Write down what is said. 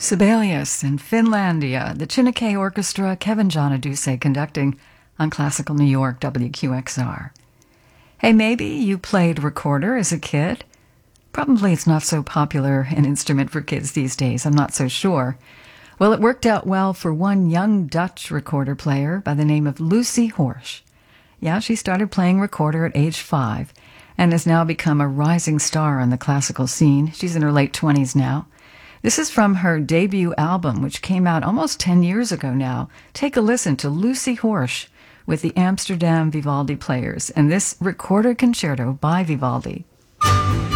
Sibelius in Finlandia, the Chineke Orchestra, Kevin John Aduse conducting on Classical New York WQXR. Hey, maybe you played recorder as a kid? Probably it's not so popular an instrument for kids these days, I'm not so sure. Well, it worked out well for one young Dutch recorder player by the name of Lucy Horsch. Yeah, she started playing recorder at age 5 and has now become a rising star on the classical scene. She's in her late 20s now. This is from her debut album, which came out almost 10 years ago now. Take a listen to Lucy Horsch with the Amsterdam Vivaldi Players and this recorder concerto by Vivaldi.